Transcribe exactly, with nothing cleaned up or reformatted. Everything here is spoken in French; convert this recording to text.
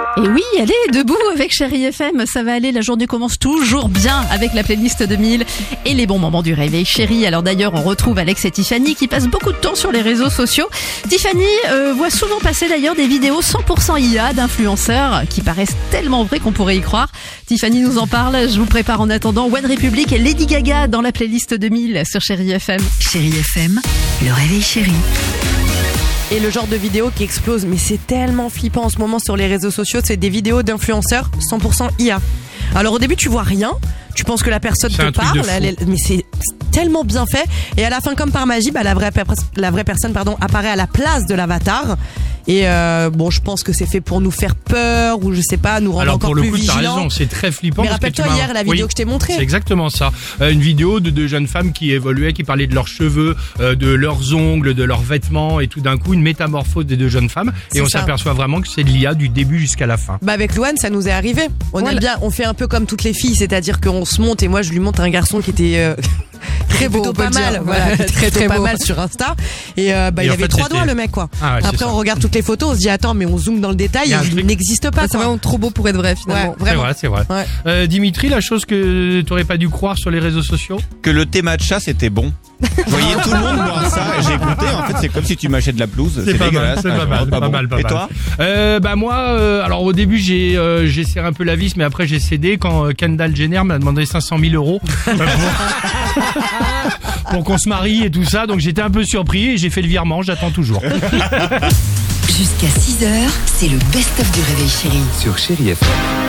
Et oui, allez, debout avec Chérie F M, ça va aller, la journée commence toujours bien avec la playlist deux mille et les bons moments du réveil chéri. Alors d'ailleurs, on retrouve Alex et Tiffany qui passent beaucoup de temps sur les réseaux sociaux. Tiffany euh, voit souvent passer d'ailleurs des vidéos cent pour cent I A d'influenceurs qui paraissent tellement vraies qu'on pourrait y croire. Tiffany nous en parle, je vous prépare en attendant One Republic et Lady Gaga dans la playlist deux mille sur Chérie F M. Chérie F M, le réveil chéri. Et le genre de vidéo qui explose, mais c'est tellement flippant en ce moment sur les réseaux sociaux, c'est des vidéos d'influenceurs cent pour cent I A. Alors au début tu vois rien, tu penses que la personne c'est te parle, elle est, mais c'est tellement bien fait. Et à la fin, comme par magie, bah, la vraie la vraie personne pardon apparaît à la place de l'avatar. Et euh, bon, je pense que c'est fait pour nous faire peur ou je sais pas, nous rendre Alors, encore pour le plus coup, vigilants. t'as raison, c'est très flippant. Mais parce que rappelle-toi tu m'as- hier la vidéo Oui, que je t'ai montrée. C'est exactement ça. Euh, une vidéo de deux jeunes femmes qui évoluaient, qui parlaient de leurs cheveux, euh, de leurs ongles, de leurs vêtements et tout d'un coup une métamorphose des deux jeunes femmes. Et C'est on ça. s'aperçoit vraiment que c'est de l'I A du début jusqu'à la fin. Bah avec Louane, ça nous est arrivé. On Voilà. aime bien, on fait un peu comme toutes les filles, c'est-à-dire qu'on se monte et moi je lui montre un garçon qui était euh, Très beau, plutôt on peut pas le dire. mal, voilà, Ouais, très très, très très pas beau. mal sur Insta. Et euh, bah Et il en avait fait, trois c'était- doigts le mec quoi. Ah ouais, c'est Après ça. on regarde toutes les photos, on se dit attends mais on zoome dans le détail, Il y a un il truc- n'existe pas Bah, c'est quoi. vraiment trop beau pour être vrai finalement. Ouais, C'est vraiment. vrai, c'est vrai. Ouais. Euh, Dimitri, la chose que t'aurais pas dû croire sur les réseaux sociaux. Que le thé matcha c'était bon. Je voyais tout le monde boire ça et j'ai goûté. En fait, c'est comme si tu mâchais de la pelouse. C'est pas mal, dégueulasse. c'est Ah, pas mal, vraiment pas bon. mal, pas Et mal. toi euh, Bah moi, euh, alors au début j'ai euh, j'ai serré un peu la vis, mais après j'ai cédé quand euh, Kendall Jenner m'a demandé cinq cent mille euros euh, pour, pour qu'on se marie et tout ça. Donc j'étais un peu surpris et j'ai fait le virement. J'attends toujours. Jusqu'à six heures, c'est le best-of du réveil chéri. Sur Chérie F M.